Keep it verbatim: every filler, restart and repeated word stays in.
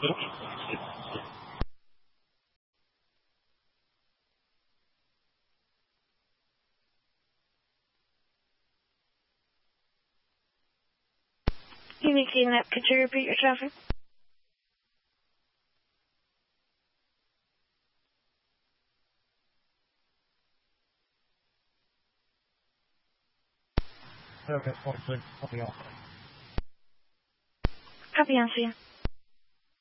Unique Net, could you repeat your traffic? Okay, forty-six, copy on. Copy on, see you.